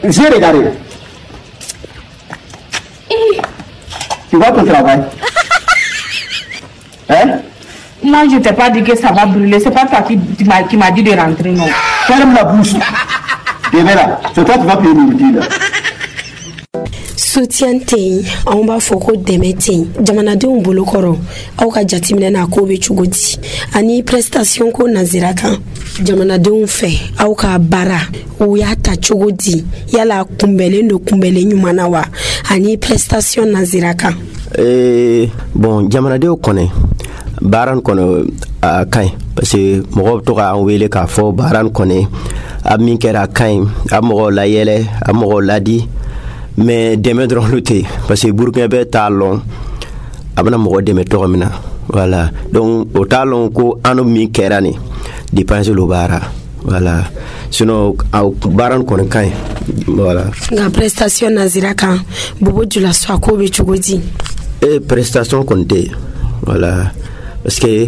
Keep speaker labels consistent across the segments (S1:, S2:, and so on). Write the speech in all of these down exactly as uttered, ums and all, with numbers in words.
S1: J'ai regardé. Tu vois ton travail? Hein?
S2: Moi, je t'ai pas dit que ça va brûler. C'est pas toi qui, qui m'a dit de rentrer, non.
S1: Ferme la bouche. Et là, c'est toi qui vas payer le là.
S3: Soutien tey on b'a fɔ ko dɛmɛ tey jamanadenw bolo kɔrɔ aw ka jateminɛ na ko bɛ cogo di ani prestation ko nazira kan jamanadenw fɛ aw ka baara o y'a ta cogo di yala kunbɛlen do kunbɛlen ɲuman na wa ani prestation nazira kan
S4: eh bon jamanadenw kɔnɛ baara kɔnɔ a kaɲi parce que mɔgɔw bɛ to ka an wele k'a fɔ baara kɔnɛ a min kɛra a kaɲi a mɔgɔw layɛlɛ a mɔgɔw ladi mais dɛmɛ dɔrɔn lu tɛ parce que Burkina bɛ t'a lɔn a bɛna mɔgɔ dɛmɛ tɔgɔ min na voilà donc o t'a lɔn ko an min kɛra nin dépense lo baara voilà sinon a baara kɔni ka ɲi voilà
S3: nka prestation nazira kan bobo jula so ko bɛ cogo di
S4: e prestation kɔni tɛ voilà parce que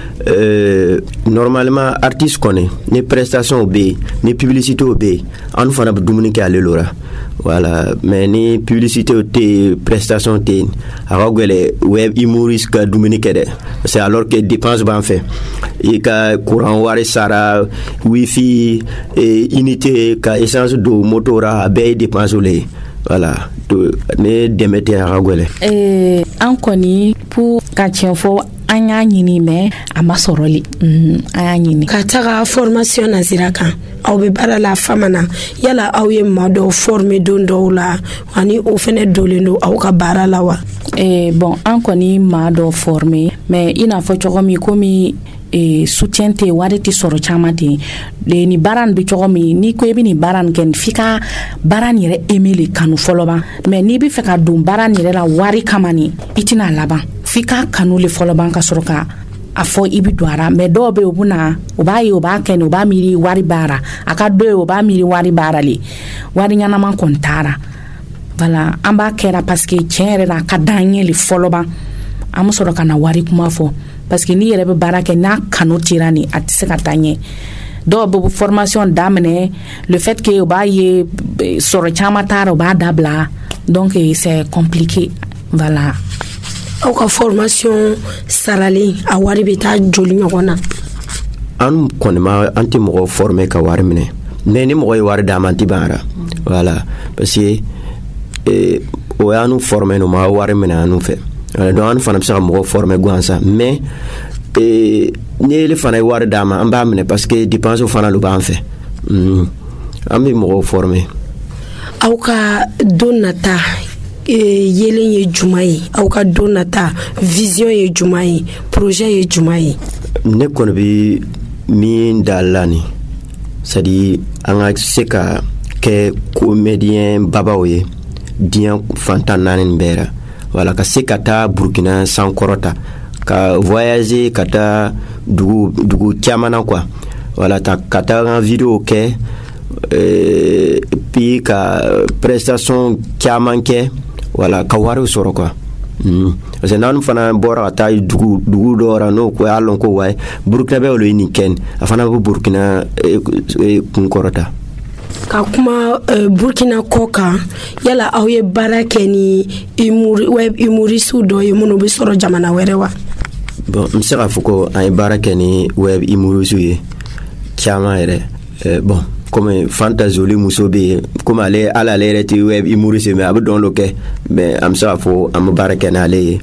S4: euh, normalement artiste kɔni ni prestation bɛ yen ni publicité bɛ yen an fana bɛ dumuni kɛ ale lora voilà mais ni publicité te prestation te a gele web humoriste ka dumuni kede c'est alors que dépense ban fait et ka courant wari sara wifi et unité ka essence do motora be dépense le voilà to ne demete a gele
S5: eh an koni pour ka tienfo anya nyini me amasoroli mm anya nyini
S3: ka taga formation nazira kan aw be bara la famana yala aw ye modo former don do la ani o fene dolendo aw ka bara la wa
S5: eh bon an koni ma do former mais ina fo chogomi komi e soutien te wari ti soro chamate de ni baran bi chogomi ni ko ebi ni baran ken fika baran yere emele kanu foloba mais ni bi feka dum baran yere la wari kamani itina laba fika kanu le foloba ka soroka afo ibi doara me dobe obuna oba yi oba ken oba miri wari bara aka do oba miri wari bara le wari nyana man kontara voilà amba kera parce que tiere la kadanye le foloba am soroka na wari kuma fo parce que ni yere be barake na kanu tirani atise katanye do bo formation damene le fait que oba ye soro chama tara oba dabla donc c'est compliqué voilà
S3: aw ka formation sarali a wari bɛ taa joli ɲɔgɔn na
S4: an kɔni ma an tɛ mɔgɔ former ka wari minɛ mais ni mɔgɔ ye wari d'a ma an tɛ ban ara voilà parce que eh, o y'an former no ma wari minɛ an fɛ donc an fana bɛ se ka mɔgɔ former gansan mais eh, ni ele fana ye wari d'a ma an b'a minɛ parce que dépense fana lo b'an fɛ mm. an bɛ mɔgɔ former
S3: aw ka don nata yelen ye juma ye aw ka don nata vision ye juma ye projet ye juma ye
S4: ne kɔni bɛ min da la ni c'est à dire an ka se ka kɛ comédien babaw ye diɲɛ fantan naani bɛɛ la voilà ka se ka taa Burkina sankɔrɔta ka voyager ka taa dugu dugu caman na quoi voilà ta ka taa an vidéo kɛ euh, puis ka prestation caman kɛ voilà ka wari sɔrɔ quoi mm. parce que n'an fana bɔra ka taa dugu dugu dɔ la n'o ko y'a lɔn ko wayi Burkina bɛ olu ye nin kɛ a fana bɛ Burkina e, e, kun kɔrɔta
S3: ka kuma uh, Burkina kɔ kan yala aw ye baara kɛ ni humor web humoriste dɔ ye minnu bɛ sɔrɔ jamana wɛrɛ wa
S4: bon n bɛ se k'a fɔ ko an ye baara kɛ ni web humoriste ye caman yɛrɛ euh, bon comme fantasoli muso be comme ale ala ale yɛrɛ ti web humoriste mais a bɛ dɔn lo kɛ mais an bɛ se k'a fɔ an bɛ baara kɛ n'ale ye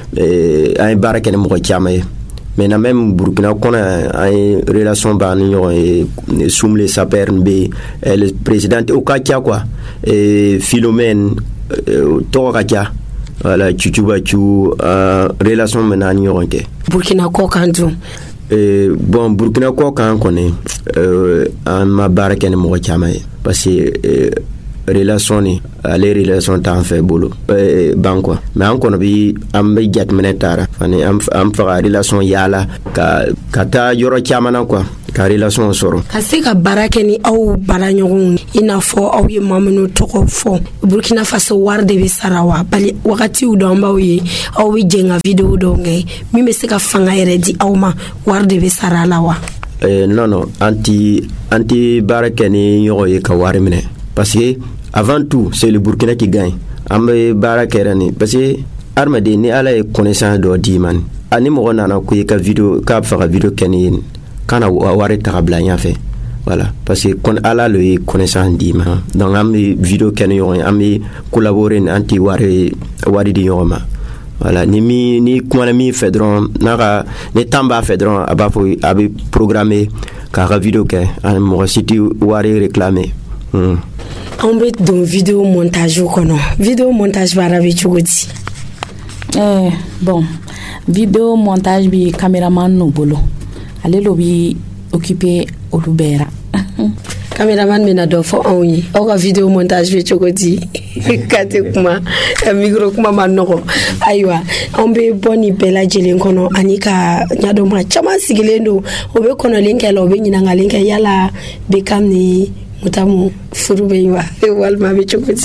S4: an ye baara kɛ ni mɔgɔ caman ye mais na même Burkina kɔnɔ an ye relation b'an ni ɲɔgɔn ye Soumle Saper be le président o ka ca quoi Philomène tɔgɔ ka ca voilà Cucubacu relation bɛ n'an ni ɲɔgɔn kɛ
S3: Burkina kɔ kan dun
S4: Euh, bon Burkina kɔ kan kɔni euh, an ma baara kɛ ni mɔgɔ caman ye parce que euh, relation ni ale relation t'an fɛ bolo euh, ban quoi mais an kɔni bi an bɛ jateminɛ taara ani an an faga relation yaala ka ka taa yɔrɔ caman na quoi ka relation sɔrɔ
S3: ka se ka baara kɛ ni aw baara ɲɔgɔnw i n'a fɔ aw ye maa minnu tɔgɔ fɔ Burkina Faso wari de bɛ sara wa bali wagatiw dɔ an b'aw ye aw bɛ jɛn ka vidéo dɔw kɛ min bɛ se ka fanga yɛrɛ di aw ma wari de bɛ sara la wa
S4: euh, non non an ti an ti baara kɛ ni ɲɔgɔn ye ka wari minɛ parce que avant tout c'est le Burkina qui gagne ambe bara kerani parce que armade ni ala e connaissance do di man ani mo nana ko ka vidéo ka fa vidéo keni kana ware tabla nya fait voilà parce que kon ala le connaissance di man donc am vidéo keni yo am collaborer anti ware wari di yo ma voilà ni mi ni kuma mi fedron naka ni tamba fedron aba fo abi programmer ka vidéo ke an mo siti wari réclamer hmm.
S3: On peut dans vidéo montage kono vidéo montage bara bi chugoti
S5: eh bon vidéo montage bi cameraman no bolo ale lo bi occupé olubera
S3: cameraman mena do fo onyi o ka vidéo montage bi chugoti kate kuma micro kuma manoko aywa on be boni bela jelen kono anika nyado ma chama sigilendo obe kono linke lo be nyina ngalinke yala be kamni mutamu furube yiwa walma be chokoti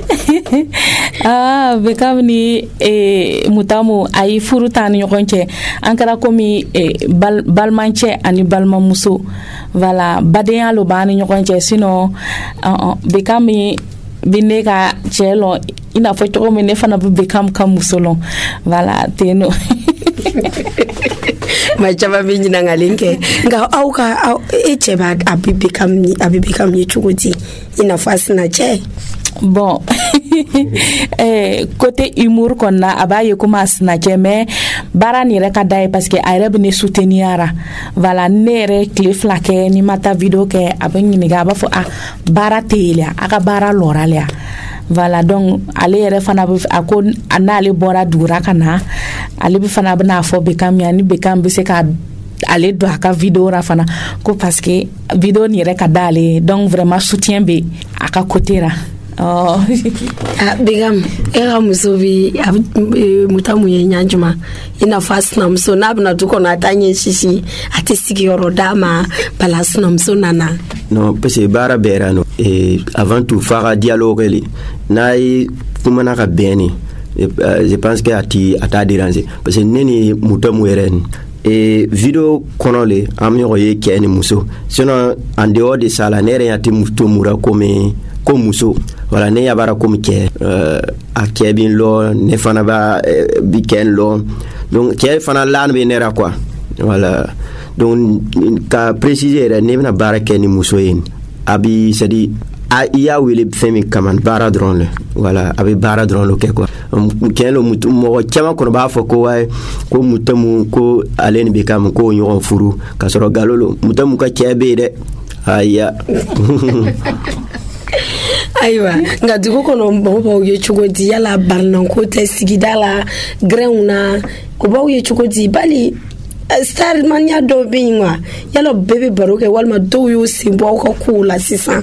S5: ah be kamni e mutamu ay furutan yokonche ankara komi e bal balmanche ani balma muso voilà badeya lo bani yokonche sino uh, uh, be kami bineka chelo ina fo to me ne fana be kam kam musolon voilà teno
S3: ma chaba be nyina ngalinke nga auka au eche ba abibe kam ni abibe kam ni chugoti ina fasina che
S5: bon eh côté humour konna abaye kuma snatché mais bara ni reka dai parce que ayre bene souteniara voilà nere cliff la ke ni mata vidéo ke abani ni ga ba fo a bara telia aka bara loralia voilà donc ale yere fana ako anale bora dura kana ale bi fana bana fo be kam yani be kam be se ka ale do aka vidéo ra fana ko parce que vidéo ni reka dale donc vraiment soutien be aka côté ra oh
S3: ah bigam era musobi mutamu ye nyanjuma ina fast na mso na bna tuko na tanye shishi ati sigiyoro dama balas na mso nana
S4: non parce que bara berano et avant tout faire dialogue li nai kuma na ka beni je pense que ati ata déranger parce que neni mutamu eren et vidéo konole amyo ye keni muso sinon en dehors de ça la nere ati mutomura comme comme muso voilà ne yabara comme ke euh a kebin lo ne fana ba bi ken lo donc ke fana lan be nera quoi voilà donc ka préciser ne na bara ken muso yin abi c'est dit a iya wele femi kaman bara drone voilà abi bara drone lo ke quoi ken lo mutu mo chama ko ba fo ko way ko mutamu ko alen be kam ko nyon furu ka soro galolo mutamu ka kebe de aya
S3: aywa nga dugo kono mbo ye chugodi yala barnan ko te sigidala greuna ko bawo ye chugodi bali star mania do binwa yala bebe baroke walma do yo simbo ko kula sisa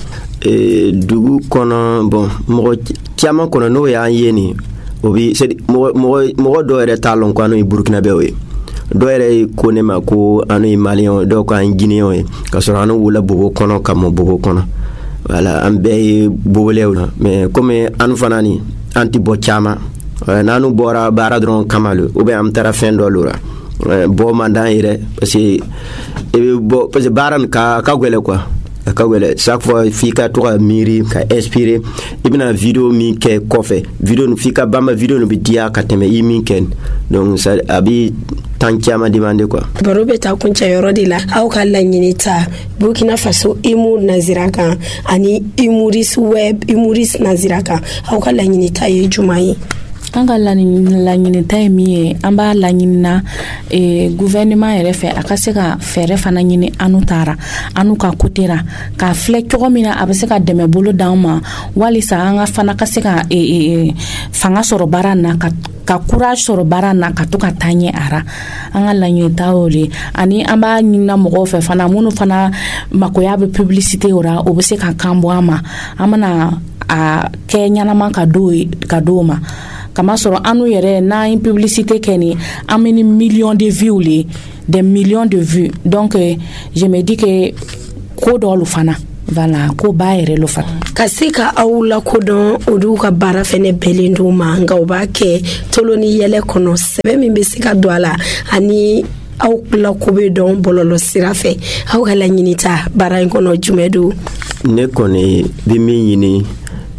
S4: e dugo kono bon mo tiama kono no ya yeni obi c'est mo mo do ere talon ko no Burkina Bewe do ere ko ne ma ko anu Malien do ko an Guinéen ka so anu wala bobo kono kam bobo kono voilà ambe bobolewna mais comme anu fanani anti bochama nanu bora bara dron kamalu ou bien am tara fin do lura bo mandan ire parce que bo parce que baran ka ka gwele quoi ka gwele chaque fois fika to miri ka inspirer ibina vidéo mi ke kofe vidéo nu fika bamba vidéo nu bidia ka teme yimi ken donc ça abi tankiama demande quoi
S3: barobe ta kuncha yorodila au kala nyinita Burkina Faso imu naziraka ani imuris web imuris naziraka au kala nyinita ye jumai
S5: anga la la nyinita mi amba la nyina e gouvernement ere fe akaseka fere fana nyini anutara anuka kutera ka flek ko mina abaseka deme bolo dama wali sa anga fana kaseka e e fanga soro barana ka ka courage soro barana ka to ka tanye ara anga la nyinita ole ani amba nyina mo fe fana munu fana makoya be publicité ora obeseka kambwama amana a Kenya na manka do ka doma kama soro anu yere na une publicité keni ameni millions de vues les des millions de vues donc euh, je me dis que ko do lu fana voilà ko bayere lu fana
S3: kasika awula ko don odu ka bara fene belendo manga obake toloni yele kono sebe mi besika doala ani aw la ko be don bololo sirafe aw kala nyinita bara kono jumedu
S4: ne kone bi mi yini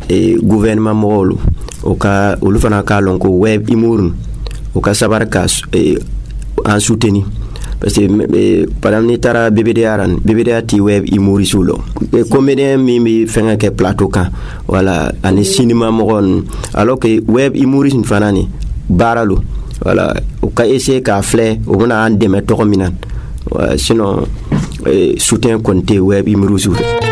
S4: e gouvernement mɔgɔw o ka olu fana ka lɔn ko web humour o ka sabar ka e, en soutenir parce que e, par exemple ni taara B B D A ran B B D A ti web humoriste lo e, comédien min bi fɛngɛ kɛ plateau kan voilà ani cinéma mɔgɔ alors que web humoriste fana ni baara lo voilà o ka essayer ka filɛ o bɛna an dɛmɛ tɔgɔ min na sinon e, soutien kɔni tɛ web humoriste